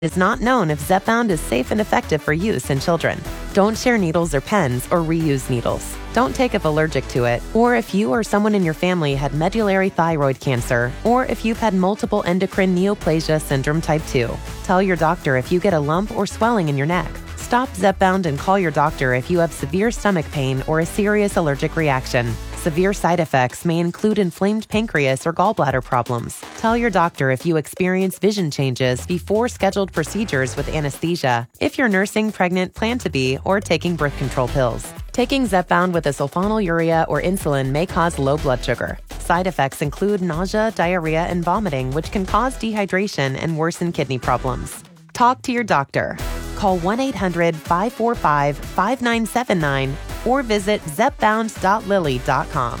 It is not known if Zepbound is safe and effective for use in children. Don't share needles or pens or reuse needles. Don't take if allergic to it, or if you or someone in your family had medullary thyroid cancer, or if you've had multiple endocrine neoplasia syndrome type 2. Tell your doctor if you get a lump or swelling in your neck. Stop Zepbound and call your doctor if you have severe stomach pain or a serious allergic reaction. Severe side effects may include inflamed pancreas or gallbladder problems. Tell your doctor if you experience vision changes before scheduled procedures with anesthesia, if you're nursing, pregnant, plan to be, or taking birth control pills. Taking Zepbound with a sulfonylurea or insulin may cause low blood sugar. Side effects include nausea, diarrhea, and vomiting, which can cause dehydration and worsen kidney problems. Talk to your doctor. Call 1-800-545-5979 or visit zepbound.lily.com.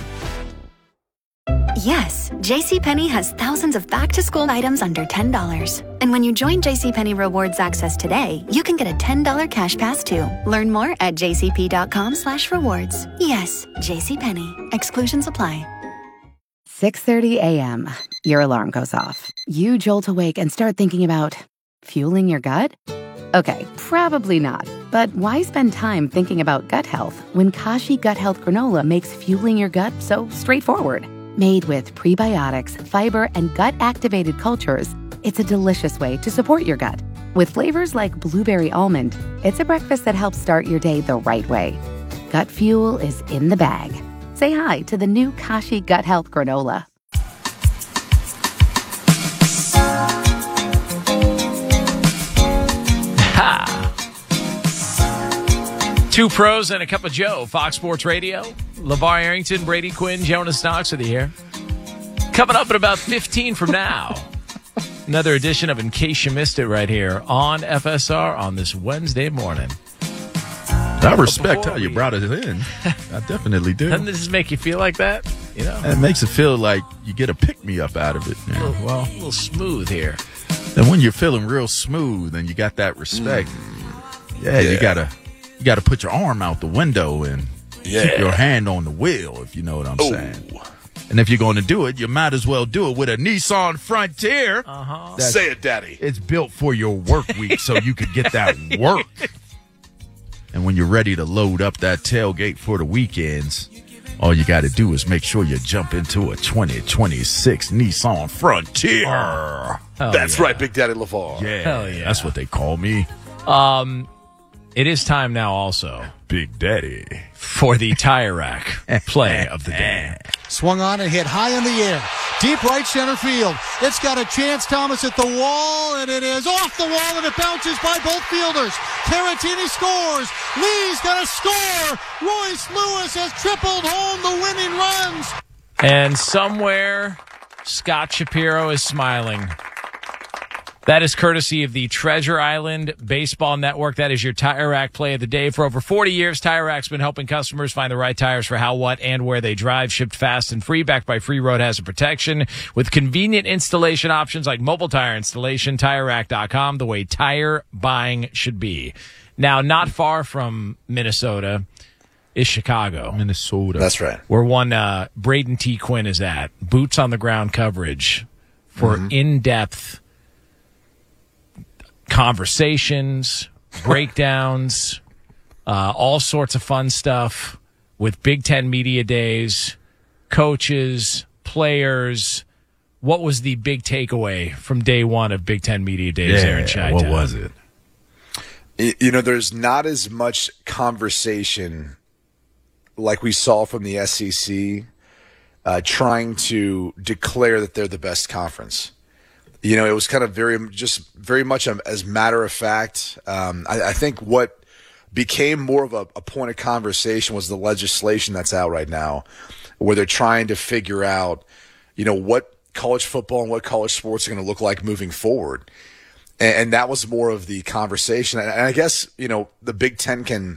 Yes, JCPenney has thousands of back-to-school items under $10. And when you join JCPenney Rewards Access today, you can get a $10 cash pass too. Learn more at jcp.com/rewards. Yes, JCPenney. Exclusions apply. 6:30 a.m. Your alarm goes off. You jolt awake and start thinking about fueling your gut? Okay, probably not. But why spend time thinking about gut health when Kashi Gut Health Granola makes fueling your gut so straightforward? Made with prebiotics, fiber, and gut-activated cultures, it's a delicious way to support your gut. With flavors like blueberry almond, it's a breakfast that helps start your day the right way. Gut fuel is in the bag. Say hi to the new Kashi Gut Health Granola. Two pros and a cup of Joe, Fox Sports Radio. LeVar Arrington, Brady Quinn, Jonas Knox are the here. Coming up in about 15 from now. Another edition of In Case You Missed It right here on FSR on this Wednesday morning. I respect how you brought it in. I definitely do. Doesn't this make you feel like that? You know, it makes it feel like you get a pick-me-up out of it. Man. A little smooth here. And when you're feeling real smooth and you got that respect, you gotta put your arm out the window and keep your hand on the wheel, if you know what I'm saying. And if you're going to do it, you might as well do it with a Nissan Frontier. Say it, Daddy. It's built for your work week so you could get that work. And when you're ready to load up that tailgate for the weekends, all you got to do is make sure you jump into a 2026 Nissan Frontier. That's right, Big Daddy LeVar. Yeah, that's what they call me. It is time now also, Big Daddy, for the Tire Rack play of the day. Swung on and hit high in the air. Deep right center field. It's got a chance, Thomas, at the wall, and it is off the wall, and it bounces by both fielders. Caratini scores. Lee's going to score. Royce Lewis has tripled home the winning runs. And somewhere, Scott Shapiro is smiling. That is courtesy of the Treasure Island Baseball Network. That is your Tire Rack play of the day. For over 40 years, Tire Rack's been helping customers find the right tires for how, what, and where they drive. Shipped fast and free, backed by free road hazard protection. With convenient installation options like mobile tire installation, TireRack.com, the way tire buying should be. Now, not far from Minnesota is Chicago. Minnesota. That's right. Where one Braden T. Quinn is at. Boots on the ground coverage for in-depth conversations, breakdowns, all sorts of fun stuff with Big Ten Media Days, coaches, players. What was the big takeaway from day one of Big Ten Media Days there in Chi-Town? What was it? You know, there's not as much conversation like we saw from the SEC trying to declare that they're the best conference. You know, it was kind of very much as matter of fact. I think what became more of a point of conversation was the legislation that's out right now, where they're trying to figure out, you know, what college football and what college sports are going to look like moving forward. And that was more of the conversation. And I guess, you know, the Big Ten can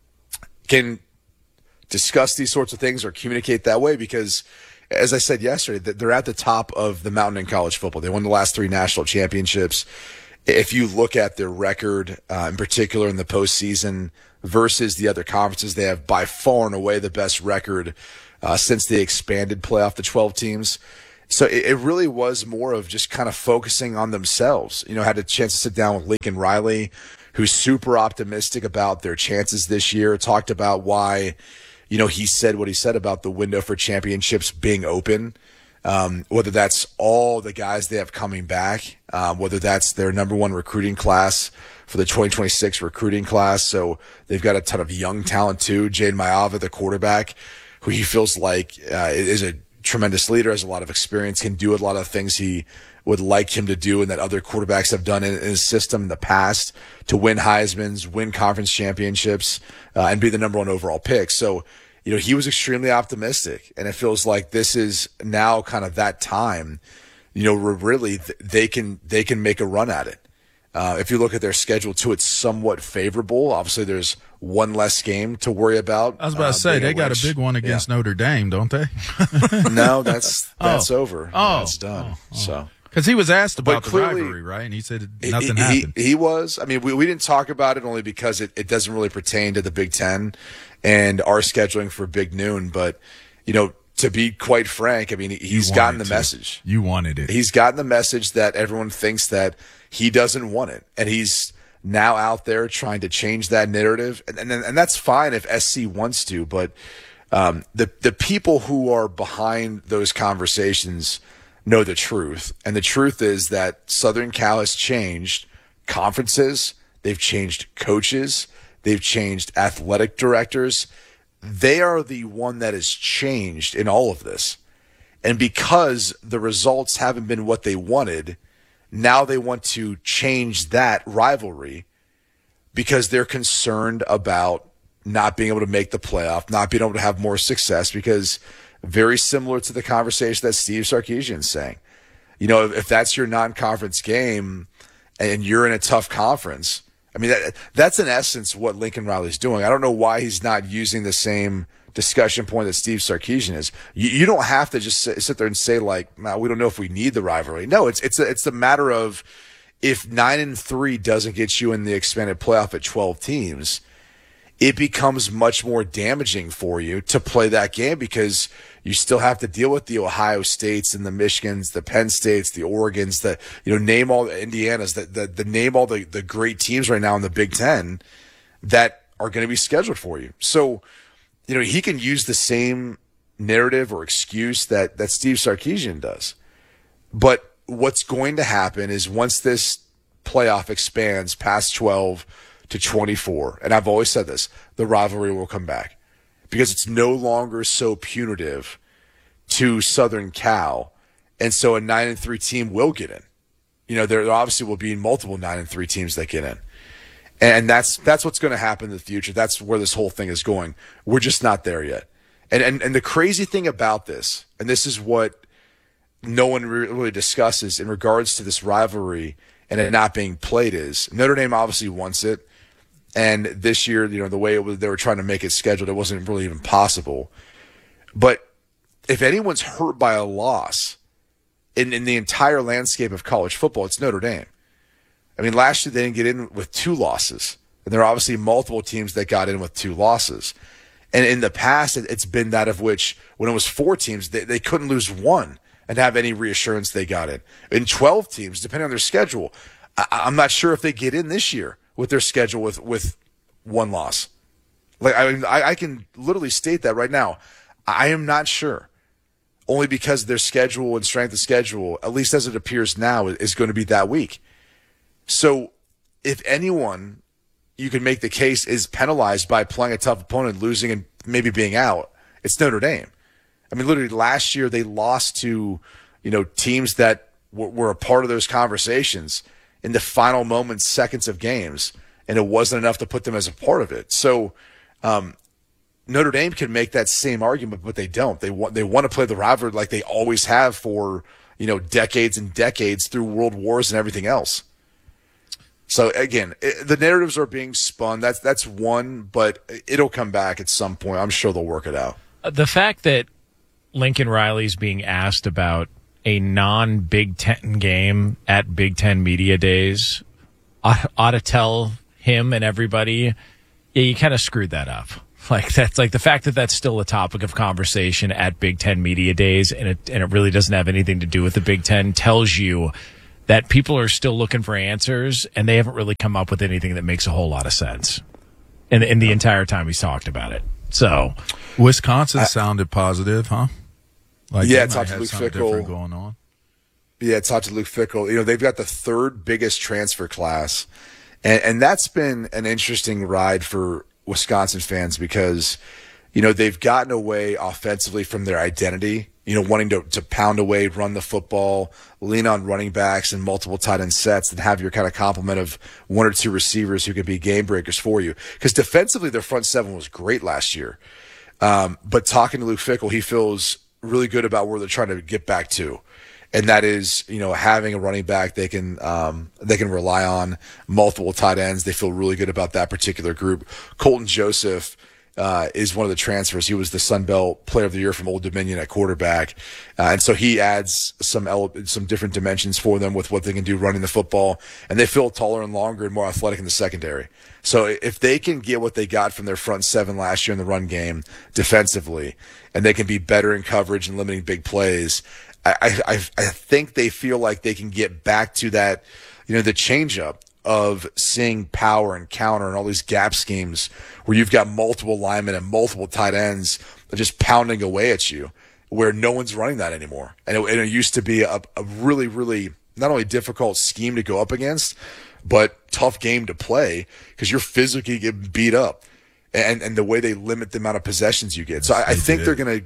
discuss these sorts of things or communicate that way because, as I said yesterday, they're at the top of the mountain in college football. They won the last 3 national championships. If you look at their record, in particular in the postseason versus the other conferences, they have by far and away the best record since they expanded playoff to 12 teams. So it really was more of just kind of focusing on themselves. Had a chance to sit down with Lincoln Riley, who's super optimistic about their chances this year, talked about why, he said what he said about the window for championships being open, whether that's all the guys they have coming back, whether that's their number one recruiting class for the 2026 recruiting class. So they've got a ton of young talent too. Jade Mayava, the quarterback, who he feels like is a tremendous leader, has a lot of experience, can do a lot of things he would like him to do and that other quarterbacks have done in his system in the past to win Heismans, win conference championships, and be the number one overall pick. So, he was extremely optimistic, and it feels like this is now kind of that time, where really they can make a run at it. If you look at their schedule too, it's somewhat favorable. Obviously, there's one less game to worry about. I was about to say, they got a big one against Notre Dame, don't they? No, that's over. That's done. So. Because he was asked about the rivalry, right? And he said nothing happened. He was. I mean, we didn't talk about it only because it doesn't really pertain to the Big Ten and our scheduling for Big Noon. But, to be quite frank, I mean, he's gotten the message. You wanted it. He's gotten the message that everyone thinks that he doesn't want it. And he's now out there trying to change that narrative. And that's fine if SC wants to. But the people who are behind those conversations know the truth. And the truth is that Southern Cal has changed conferences. They've changed coaches. They've changed athletic directors. They are the one that has changed in all of this. And because the results haven't been what they wanted, now they want to change that rivalry because they're concerned about not being able to make the playoff, not being able to have more success, because very similar to the conversation that Steve Sarkisian is saying. If that's your non-conference game and you're in a tough conference, I mean, that's in essence what Lincoln Riley's doing. I don't know why he's not using the same discussion point that Steve Sarkisian is. You don't have to just sit there and say like, nah, we don't know if we need the rivalry. No, it's a matter of if 9-3 doesn't get you in the expanded playoff at 12 teams, it becomes much more damaging for you to play that game because you still have to deal with the Ohio States and the Michigans, the Penn States, the Oregons, name all the Indianas, the name all the great teams right now in the Big Ten that are going to be scheduled for you. So, he can use the same narrative or excuse that Steve Sarkisian does. But what's going to happen is once this playoff expands past 12 to 24, and I've always said this, the rivalry will come back because it's no longer so punitive to Southern Cal. And so a 9-3 team will get in. There obviously will be multiple 9-3 teams that get in. And that's what's going to happen in the future. That's where this whole thing is going. We're just not there yet. And the crazy thing about this, and this is what no one really discusses in regards to this rivalry and it not being played, is Notre Dame obviously wants it. And this year, the way they were trying to make it scheduled, it wasn't really even possible. But if anyone's hurt by a loss in the entire landscape of college football, it's Notre Dame. I mean, last year they didn't get in with 2 losses. And there are obviously multiple teams that got in with 2 losses. And in the past, it's been that of which, when it was 4 teams, they couldn't lose 1 and have any reassurance they got in. In 12 teams, depending on their schedule, I'm not sure if they get in this year with their schedule with 1 loss. Like, I can literally state that right now. I am not sure. Only because their schedule and strength of schedule, at least as it appears now, is going to be that weak. So if anyone, you can make the case, is penalized by playing a tough opponent, losing and maybe being out, it's Notre Dame. I mean, literally last year they lost to, teams that were a part of those conversations in the final moments, seconds of games, and it wasn't enough to put them as a part of it. So Notre Dame can make that same argument, but they don't. They want to play the rivalry like they always have for, decades and decades through world wars and everything else. So again, the narratives are being spun. That's one, but it'll come back at some point. I'm sure they'll work it out. The fact that Lincoln Riley's being asked about a non-Big Ten game at Big Ten Media Days ought to tell him and everybody, yeah, you kind of screwed that up. Like that's like the fact that that's still a topic of conversation at Big Ten Media Days, and it really doesn't have anything to do with the Big Ten, tells you that people are still looking for answers, and they haven't really come up with anything that makes a whole lot of sense in the entire time he's talked about it. So, Wisconsin sounded positive, huh? Like talked to Luke Fickell going on. Yeah, talked to Luke Fickell. They've got the third biggest transfer class, and that's been an interesting ride for Wisconsin fans because, they've gotten away offensively from their identity, wanting to pound away, run the football, lean on running backs and multiple tight end sets and have your kind of complement of one or two receivers who could be game breakers for you. Because defensively, their front seven was great last year. But talking to Luke Fickell, he feels really good about where they're trying to get back to. And that is, having a running back they can rely on, multiple tight ends. They feel really good about that particular group. Colton Joseph is one of the transfers. He was the Sun Belt Player of the Year from Old Dominion at quarterback, and so he adds some different dimensions for them with what they can do running the football. And they feel taller and longer and more athletic in the secondary. So if they can get what they got from their front seven last year in the run game defensively, and they can be better in coverage and limiting big plays, I think they feel like they can get back to that, the changeup of seeing power and counter and all these gap schemes where you've got multiple linemen and multiple tight ends just pounding away at you, where no one's running that anymore. And it used to be a really, really not only difficult scheme to go up against, but tough game to play because you're physically getting beat up. And the way they limit the amount of possessions you get. So I think they're gonna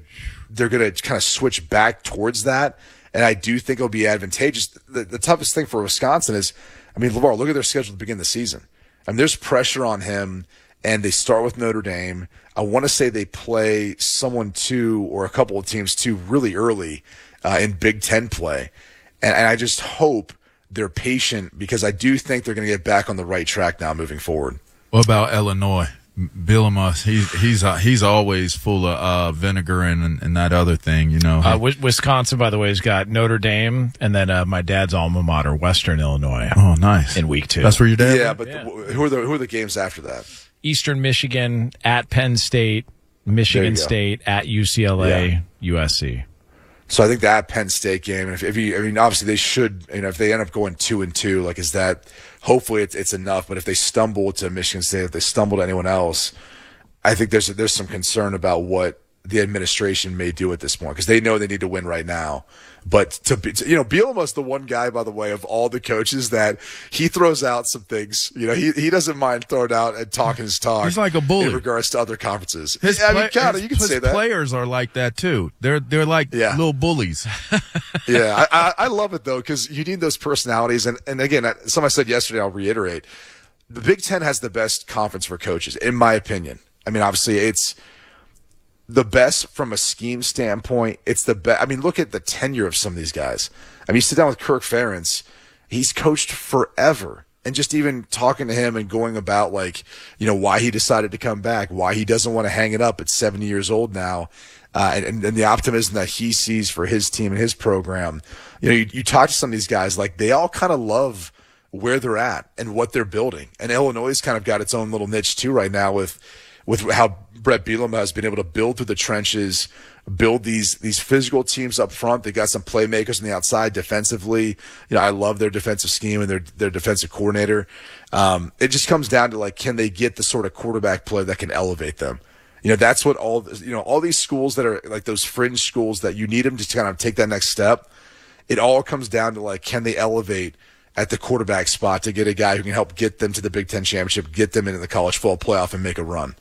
kind of switch back towards that, and I do think it'll be advantageous. The toughest thing for Wisconsin is, LeVar, look at their schedule to begin the season. There's pressure on him, and they start with Notre Dame. I want to say they play someone two or a couple of teams too really early in Big Ten play, and I just hope they're patient because I do think they're going to get back on the right track now moving forward. What about Illinois? Bielema, he's always full of vinegar and that other thing, Wisconsin, by the way, has got Notre Dame and then my dad's alma mater, Western Illinois. Oh, nice. In week 2. That's where your dad. Yeah, but who are the games after that? Eastern Michigan at Penn State, Michigan State at UCLA, USC. So I think that Penn State game, obviously they should, if they end up going 2-2, is that, hopefully it's enough. But if they stumble to Michigan State, if they stumble to anyone else, I think there's some concern about what the administration may do at this point because they know they need to win right now. But Bielema's the one guy, by the way, of all the coaches that he throws out some things. He doesn't mind throwing out and talking his talk. He's like a bully in regards to other conferences. You can say that. Players are like that too. They're like little bullies. Yeah, I love it though because you need those personalities. And again, something I said yesterday, I'll reiterate: the Big Ten has the best conference for coaches, in my opinion. Obviously, it's the best from a scheme standpoint. It's the best. Look at the tenure of some of these guys. You sit down with Kirk Ferentz, he's coached forever. And just even talking to him and going about why he decided to come back, why he doesn't want to hang it up at 70 years old now, and the optimism that he sees for his team and his program. You talk to some of these guys, they all kind of love where they're at and what they're building. And Illinois has kind of got its own little niche too right now with how Brett Bielema has been able to build through the trenches, build these physical teams up front. They got some playmakers on the outside defensively. I love their defensive scheme and their defensive coordinator. It just comes down to can they get the sort of quarterback play that can elevate them? That's what all these schools that are like those fringe schools that you need them to kind of take that next step. It all comes down to can they elevate at the quarterback spot to get a guy who can help get them to the Big Ten championship, get them into the college football playoff and make a run.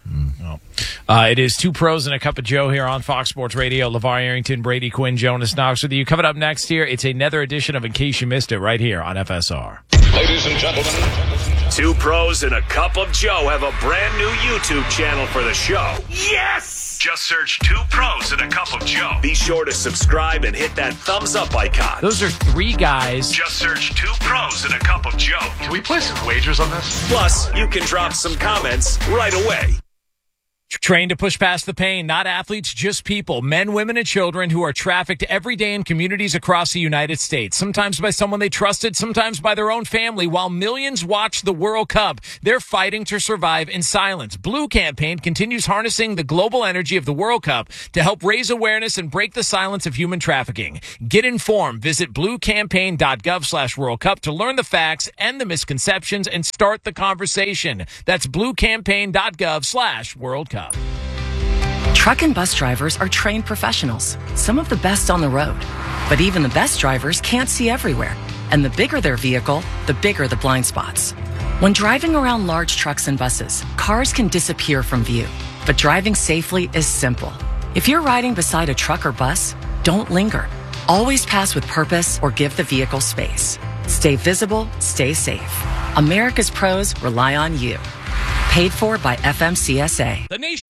It is Two Pros and a Cup of Joe here on Fox Sports Radio. LeVar Arrington, Brady Quinn, Jonas Knox with you. Coming up next here, it's another edition of In Case You Missed It right here on FSR. Ladies and gentlemen, Two Pros and a Cup of Joe have a brand new YouTube channel for the show. Yes! Just search Two Pros and a Cup of Joe. Be sure to subscribe and hit that thumbs up icon. Those are 3 guys. Just search Two Pros and a Cup of Joe. Can we play some wagers on this? Plus, you can drop some comments right away. Trained to push past the pain, not athletes, just people, men, women, and children who are trafficked every day in communities across the United States, sometimes by someone they trusted, sometimes by their own family. While millions watch the World Cup, they're fighting to survive in silence. Blue Campaign continues harnessing the global energy of the World Cup to help raise awareness and break the silence of human trafficking. Get informed. Visit bluecampaign.gov/World Cup to learn the facts and the misconceptions and start the conversation. That's bluecampaign.gov/World Cup. Truck and bus drivers are trained professionals, some of the best on the road. But even the best drivers can't see everywhere. And the bigger their vehicle, the bigger the blind spots. When driving around large trucks and buses, cars can disappear from view. But driving safely is simple. If you're riding beside a truck or bus, don't linger. Always pass with purpose or give the vehicle space. Stay visible, stay safe. America's pros rely on you. Paid for by FMCSA. The nation.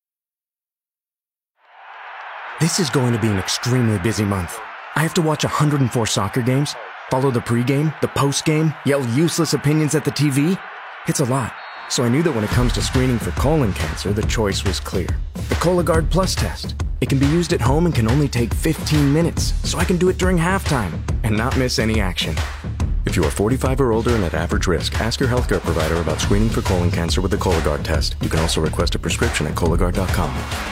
This is going to be an extremely busy month. I have to watch 104 soccer games, follow the pregame, the postgame, yell useless opinions at the TV. It's a lot. So I knew that when it comes to screening for colon cancer, the choice was clear. The Cologuard Plus test. It can be used at home and can only take 15 minutes, so I can do it during halftime and not miss any action. If you are 45 or older and at average risk, ask your healthcare provider about screening for colon cancer with the Cologuard test. You can also request a prescription at Cologuard.com.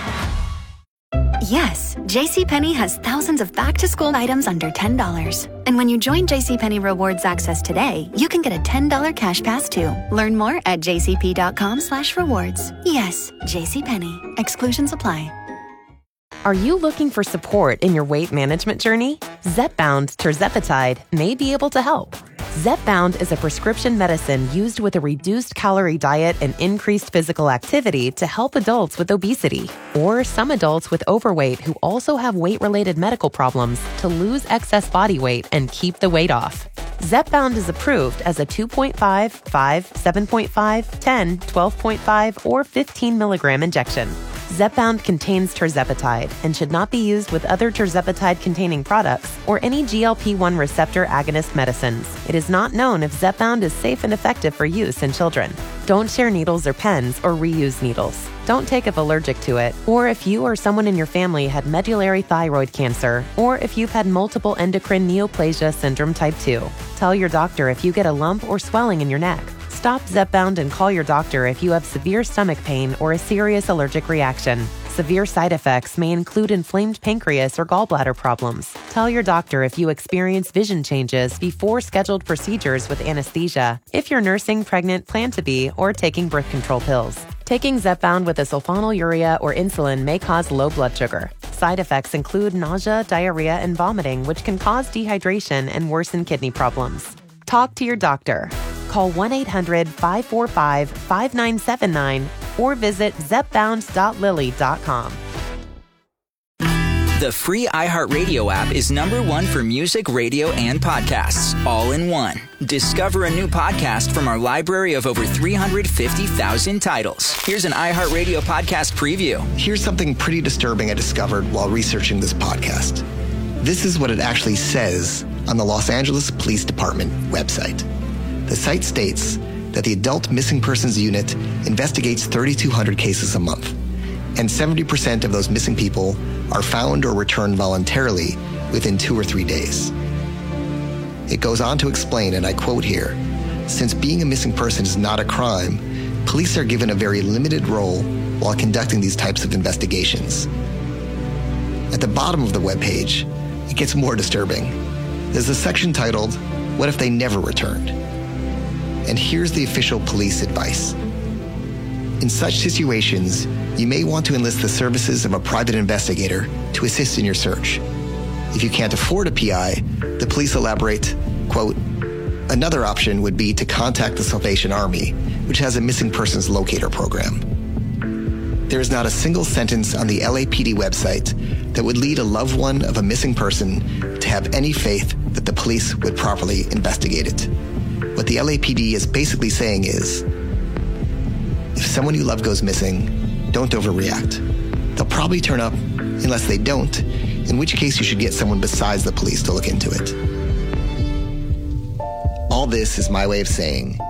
Yes, JCPenney has thousands of back-to-school items under $10. And when you join JCPenney Rewards Access today, you can get a $10 cash pass too. Learn more at jcp.com/rewards. Yes, JCPenney. Exclusions apply. Are you looking for support in your weight management journey? Zepbound tirzepatide may be able to help. Zepbound is a prescription medicine used with a reduced calorie diet and increased physical activity to help adults with obesity or some adults with overweight who also have weight-related medical problems to lose excess body weight and keep the weight off. Zepbound is approved as a 2.5, 5, 7.5, 10, 12.5, or 15 milligram injection. Zepbound contains tirzepatide and should not be used with other tirzepatide-containing products or any GLP-1 receptor agonist medicines. It is not known if Zepbound is safe and effective for use in children. Don't share needles or pens or reuse needles. Don't take if allergic to it, or if you or someone in your family had medullary thyroid cancer, or if you've had multiple endocrine neoplasia syndrome type 2. Tell your doctor if you get a lump or swelling in your neck. Stop Zepbound and call your doctor if you have severe stomach pain or a serious allergic reaction. Severe side effects may include inflamed pancreas or gallbladder problems. Tell your doctor if you experience vision changes before scheduled procedures with anesthesia, if you're nursing, pregnant, plan to be, or taking birth control pills. Taking Zepbound with a sulfonylurea or insulin may cause low blood sugar. Side effects include nausea, diarrhea, and vomiting, which can cause dehydration and worsen kidney problems. Talk to your doctor. Call 1-800-545-5979 or visit zepbound.lily.com. The free iHeartRadio app is #1 for music, radio, and podcasts, all in one. Discover a new podcast from our library of over 350,000 titles. Here's an iHeartRadio podcast preview. Here's something pretty disturbing I discovered while researching this podcast. This is what it actually says on the Los Angeles Police Department website. The site states that the Adult Missing Persons Unit investigates 3,200 cases a month, and 70% of those missing people are found or returned voluntarily within 2 or 3 days. It goes on to explain, and I quote here, "Since being a missing person is not a crime, police are given a very limited role while conducting these types of investigations." At the bottom of the webpage, it gets more disturbing. There's a section titled, "What if they never returned?" And here's the official police advice. In such situations, you may want to enlist the services of a private investigator to assist in your search. If you can't afford a PI, the police elaborate, quote, "Another option would be to contact the Salvation Army, which has a missing persons locator program." There is not a single sentence on the LAPD website that would lead a loved one of a missing person to have any faith that the police would properly investigate it. What the LAPD is basically saying is, if someone you love goes missing, don't overreact. They'll probably turn up unless they don't, in which case you should get someone besides the police to look into it. All this is my way of saying,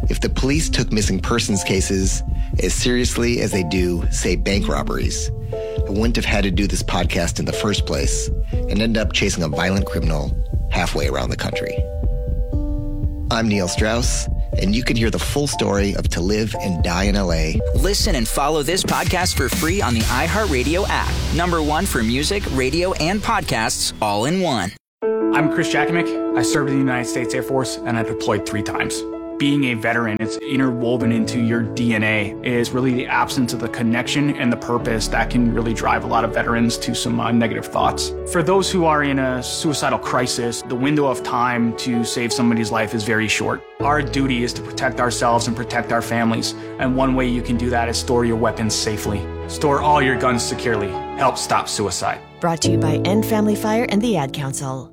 if the police took missing persons cases as seriously as they do, say, bank robberies, I wouldn't have had to do this podcast in the first place and end up chasing a violent criminal halfway around the country. I'm Neil Strauss, and you can hear the full story of To Live and Die in L.A. Listen and follow this podcast for free on the iHeartRadio app. #1 for music, radio, and podcasts all in one. I'm Chris Jakimick. I served in the United States Air Force, and I deployed 3 times. Being a veteran, it's interwoven into your DNA. It is really the absence of the connection and the purpose that can really drive a lot of veterans to some negative thoughts. For those who are in a suicidal crisis, the window of time to save somebody's life is very short. Our duty is to protect ourselves and protect our families. And one way you can do that is store your weapons safely. Store all your guns securely. Help stop suicide. Brought to you by End Family Fire and the Ad Council.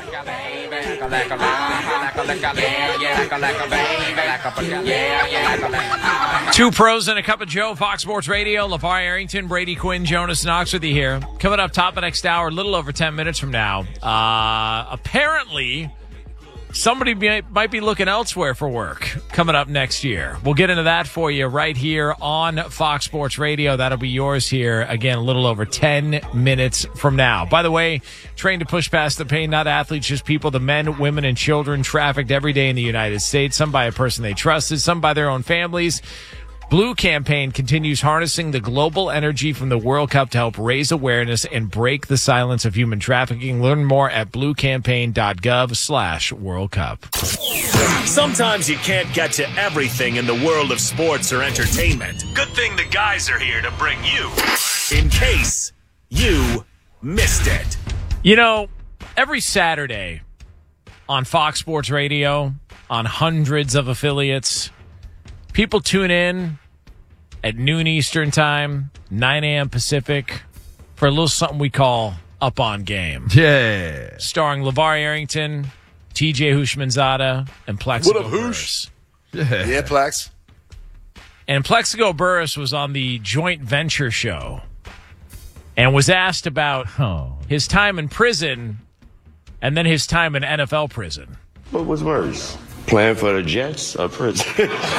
Two pros and a cup of Joe, Fox Sports Radio. LeVar Arrington, Brady Quinn, Jonas Knox with you here. Coming up top of next hour, a little over 10 minutes from now. Apparently, somebody might be looking elsewhere for work coming up next year. We'll get into that for you right here on Fox Sports Radio. That'll be yours here, again, a little over 10 minutes from now. By the way, trained to push past the pain, not athletes, just people, the men, women, and children trafficked every day in the United States, some by a person they trusted, some by their own families. Blue Campaign continues harnessing the global energy from the World Cup to help raise awareness and break the silence of human trafficking. Learn more at bluecampaign.gov/World Cup. Sometimes you can't get to everything in the world of sports or entertainment. Good thing the guys are here to bring you in case you missed it. You know, every Saturday on Fox Sports Radio, on hundreds of affiliates, people tune in at noon Eastern Time, 9 a.m. Pacific, for a little something we call Up on Game. Yeah. Starring LeVar Arrington, TJ Houshmandzadeh, and Plexico Burress. Yeah, Plex. And Plexico Burress was on the Joint Venture show and was asked about his time in prison and then his time in NFL prison. What was worse? Playing for the Jets or prison?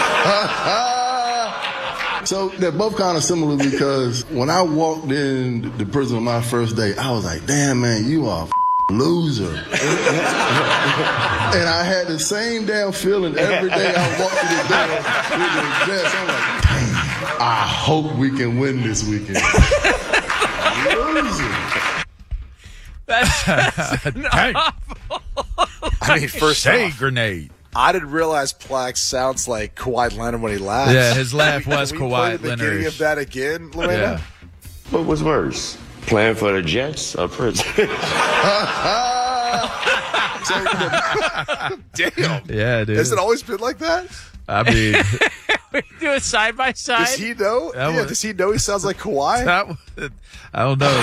So they're both kind of similar because when I walked in the prison on my first day, I was like, damn, man, you are a loser. And I had the same damn feeling every day I walked through the door with the Jets. I'm like, damn, I hope we can win this weekend. Loser. That's enough. I mean, first Shade off, grenade. I didn't realize Plax sounds like Kawhi Leonard when he laughs. Yeah, his laugh was Can we Kawhi play the Leonard. beginning of that again, Lorena? Yeah. What was worse? Playing for the Jets or prison? Damn. Yeah, dude. Has it always been like that? I mean, We do it side by side. Does he know? Does he know he sounds like Kawhi? I don't know.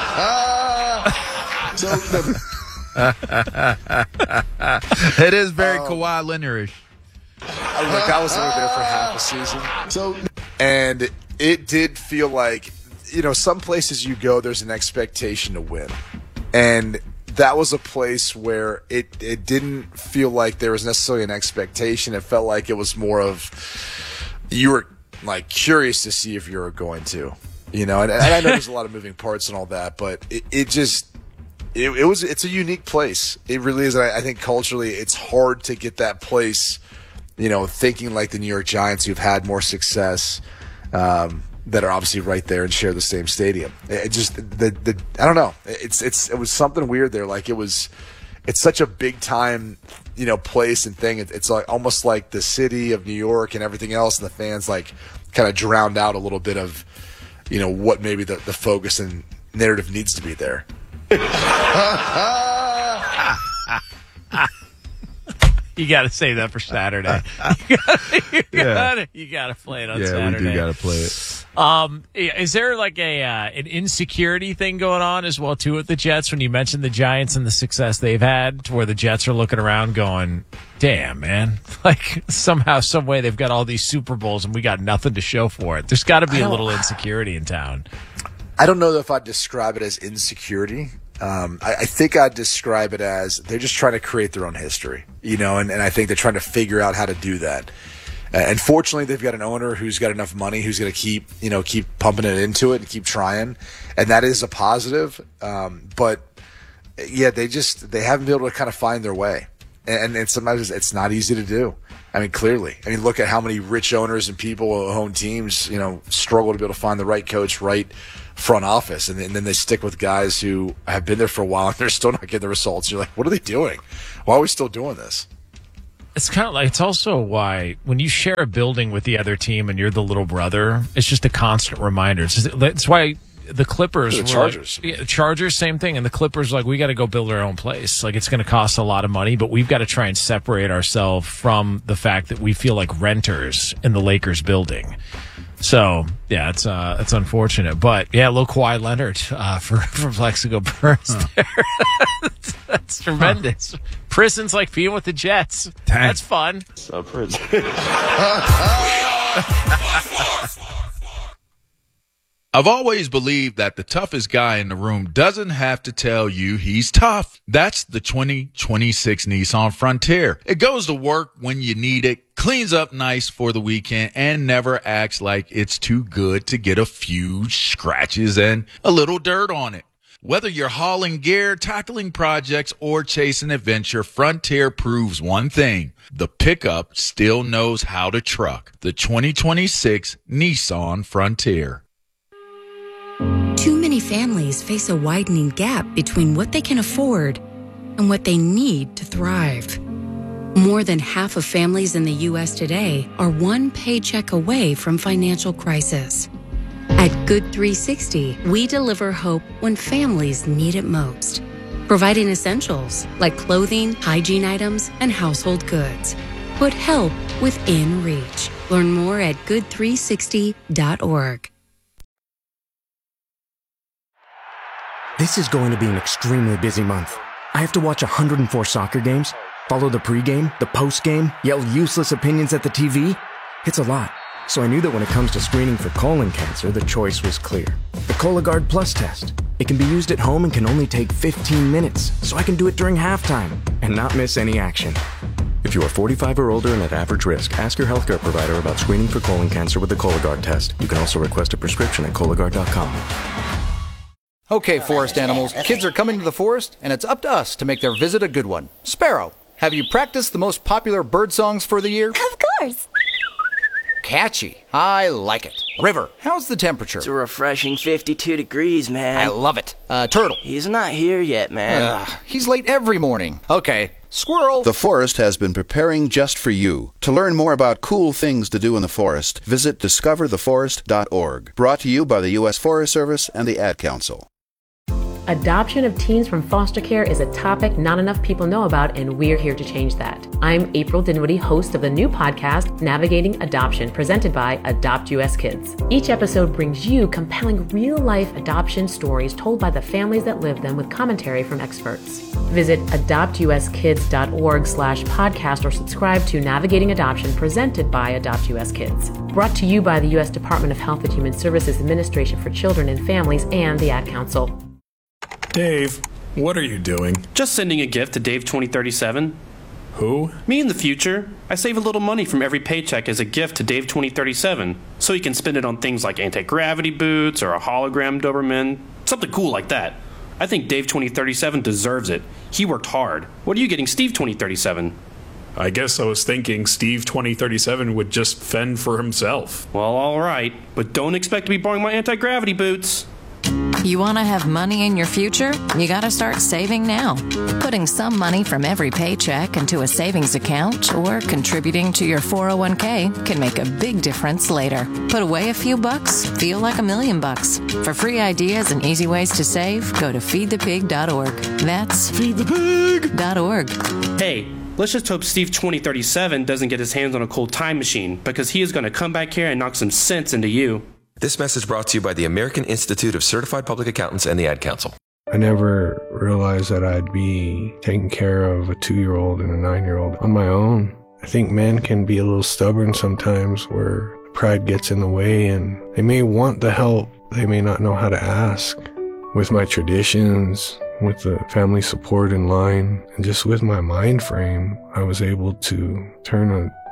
It is very Kawhi Leonard-ish. Look, I was only there for half a season. And it did feel like, you know, some places you go, there's an expectation to win. And that was a place where it didn't feel like there was necessarily an expectation. It felt like it was more of you were like curious to see if you were going to, you know. And I know there's a lot of moving parts and all that, but it's a unique place. It really is. I think culturally, it's hard to get that place, you know, thinking like the New York Giants, who've had more success, that are obviously right there and share the same stadium. It just I don't know. It was something weird there. Like it's such a big time, you know, place and thing. It's like almost like the city of New York and everything else, and the fans like kind of drowned out a little bit of, you know, what maybe the focus and narrative needs to be there. You got to say that for Saturday. You got to play it on Saturday. Yeah, we do got to play it. Is there like an insecurity thing going on as well too with the Jets when you mentioned the Giants and the success they've had, to where the Jets are looking around going, "Damn, man! Like somehow, some way, they've got all these Super Bowls and we got nothing to show for it." There's got to be a little insecurity in town. I don't know if I'd describe it as insecurity. I think I'd describe it as they're just trying to create their own history, you know, and I think they're trying to figure out how to do that. And fortunately, they've got an owner who's got enough money, who's going to keep pumping it into it and keep trying, and that is a positive. But yeah, they haven't been able to kind of find their way, and sometimes it's not easy to do. I mean, clearly, look at how many rich owners and people who own teams, struggle to be able to find the right coach, right front office, and then they stick with guys who have been there for a while and they're still not getting the results. You're like, what are they doing? Why are we still doing this? It's kind of like, it's also why when you share a building with the other team and you're the little brother, it's just a constant reminder. It's why the Clippers, the Chargers, Chargers, same thing. And the Clippers, like, we got to go build our own place. Like, it's going to cost a lot of money, but we've got to try and separate ourselves from the fact that we feel like renters in the Lakers building. So yeah, it's unfortunate, but yeah, little Kawhi Leonard for Plexico Burst there. That's tremendous. Prison's like being with the Jets. That's fun. Prison. I've always believed that the toughest guy in the room doesn't have to tell you he's tough. That's the 2026 Nissan Frontier. It goes to work when you need it, cleans up nice for the weekend, and never acts like it's too good to get a few scratches and a little dirt on it. Whether you're hauling gear, tackling projects, or chasing adventure, Frontier proves one thing. The pickup still knows how to truck. The 2026 Nissan Frontier. Too many families face a widening gap between what they can afford and what they need to thrive. More than half of families in the U.S. today are one paycheck away from financial crisis. At Good 360, we deliver hope when families need it most, providing essentials like clothing, hygiene items, and household goods. Put help within reach. Learn more at good360.org. This is going to be an extremely busy month. I have to watch 104 soccer games, follow the pregame, the postgame, yell useless opinions at the TV. It's a lot. So I knew that when it comes to screening for colon cancer, the choice was clear. The Cologuard Plus test. It can be used at home and can only take 15 minutes, so I can do it during halftime and not miss any action. If you are 45 or older and at average risk, ask your healthcare provider about screening for colon cancer with the Cologuard test. You can also request a prescription at Cologuard.com. Okay, forest animals, kids are coming to the forest, and it's up to us to make their visit a good one. Sparrow, have you practiced the most popular bird songs for the year? Of course. Catchy. I like it. River, how's the temperature? It's a refreshing 52 degrees, man. I love it. Turtle. He's not here yet, man. He's late every morning. Okay. Squirrel. The forest has been preparing just for you. To learn more about cool things to do in the forest, visit discovertheforest.org. Brought to you by the U.S. Forest Service and the Ad Council. Adoption of teens from foster care is a topic not enough people know about, and we're here to change that. I'm April Dinwiddie, host of the new podcast, Navigating Adoption, presented by Adopt US Kids. Each episode brings you compelling real-life adoption stories told by the families that live them with commentary from experts. Visit adoptuskids.org/podcast or subscribe to Navigating Adoption, presented by Adopt US Kids. Brought to you by the U.S. Department of Health and Human Services Administration for Children and Families and the Ad Council. Dave, what are you doing? Just sending a gift to Dave 2037. Who? Me in the future. I save a little money from every paycheck as a gift to Dave 2037, so he can spend it on things like anti-gravity boots or a hologram Doberman, something cool like that. I think Dave 2037 deserves it. He worked hard. What are you getting Steve 2037? I guess I was thinking Steve 2037 would just fend for himself. Well, all right, but don't expect to be borrowing my anti-gravity boots. You want to have money in your future? You got to start saving now. Putting some money from every paycheck into a savings account or contributing to your 401k can make a big difference later. Put away a few bucks, feel like $1 million. For free ideas and easy ways to save, go to feedthepig.org. That's feedthepig.org. Hey, let's just hope Steve 2037 doesn't get his hands on a cool time machine, because he is going to come back here and knock some sense into you. This message brought to you by the American Institute of Certified Public Accountants and the Ad Council. I never realized that I'd be taking care of a 2-year-old and a 9-year-old on my own. I think men can be a little stubborn sometimes, where pride gets in the way, and they may want the help, they may not know how to ask. With my traditions, with the family support in line, and just with my mind frame, I was able to turn a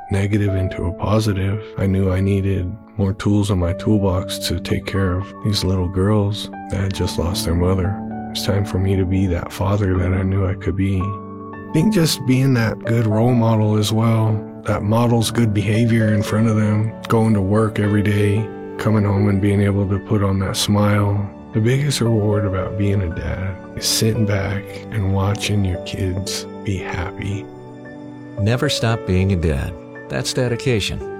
negative into a positive. I knew I needed more tools in my toolbox to take care of these little girls that had just lost their mother. It's time for me to be that father that I knew I could be. I think just being that good role model as well, that models good behavior in front of them, going to work every day, coming home and being able to put on that smile. The biggest reward about being a dad is sitting back and watching your kids be happy. Never stop being a dad. That's dedication.